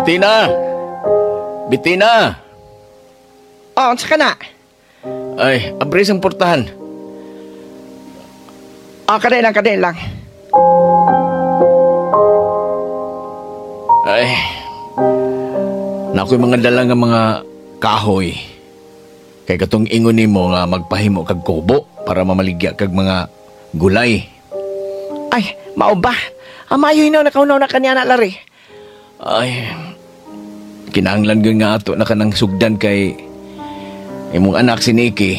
Bitina! Bitina! Oh, saka na. Ay, abris ang portahan. Oh, kadain lang. Ay, nako'y mga dala nga mga kahoy. Kay katong ingon nimo nga magpahimo kag kubo para mamaligya kag mga gulay. Ay, mao ba? Amayo hinaw na kaunaw na kanya na lari. Ay, kinahanglan gyud nga ato na kanang sugdan kay imong anak si Nikki.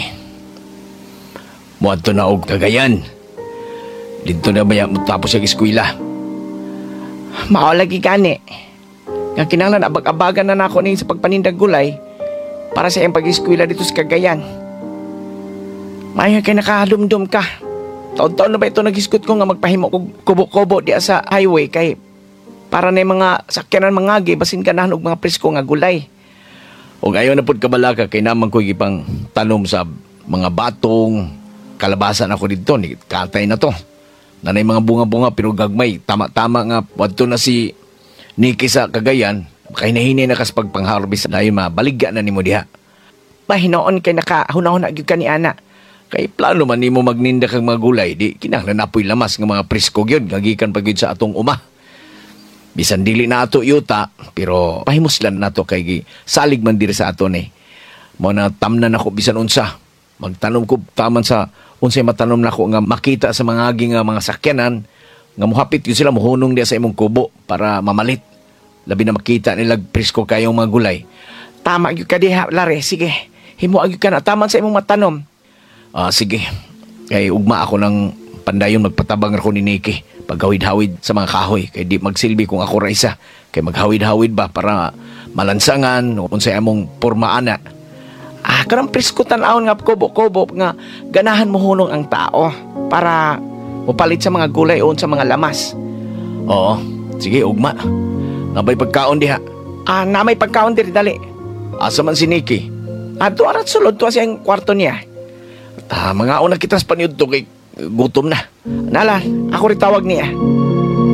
Muadto na og Cagayan. Dito na baya mo tapos ang eskwela. Mao lagi gani. Nga kinahanglan abag-abagan na nako ni sa pagpanindag gulay para sa iyang pag-eskwela dito sa Cagayan. Mayo kay nakahadumdum ka. Taon-taon na ba ito nag-iskot ko nga magpahimo kog kubo-kubo diya sa highway kay para na yung mga sakyanan mangagi basin ganahan og mga presko nga gulay. Og ayo na pud kabalaka kay naman ko gipang tanom sa mga batong kalabasan ako dito ni katay na to. Nanay mga bunga-bunga pero gagmay tama-tama nga wadto na si Nikki sa Cagayan kay nahinay na kas pagpang-harvest na yun mabaligya na nimo diha. Mahinoon kay nakahunahon na gyud ka ni ana. Kay plano man nimo magninda kag mga gulay di kinahanglan napoy lamas nga mga presko gyud gagikan pa gyud sa atong uma. Bisan dili na ato yuta pero pahimuslan nato kay salig man diri sa ato ni. Mo na tamnan ako bisan unsa. Magtanom ko taman sa unsay matanom nako nga makita sa mga agi nga mga sakyanan nga mohapit gyud sila mohunong diya sa imong kubo para mamalit. Labi na makita nila presko kayong mga gulay. Tama gyud ka diha, lari. Sige. Himo gyud ka na taman sa imong matanom. Sige. Kay ugma ako ng pandayon magpatabang ako ni Nikki. Paghawid-hawid sa mga kahoy. Kay di magsilbi kung ako ra isa. Kay maghawid-hawid ba para malansangan o kung sa among pormaana. Karang presko tan-awon nga kubo-kubo nga ganahan mo hunong ang tao para mupalit sa mga gulay o sa mga lamas. Oo. Sige, ugma. Nabay pagkaon diha. Na may pagkaon diri dali. Asa man si Nikki? Ato arat sulod to siyang kwarto niya. Mga una kita sa paniud to kay gutom na. Nala, ako rin tawag niya.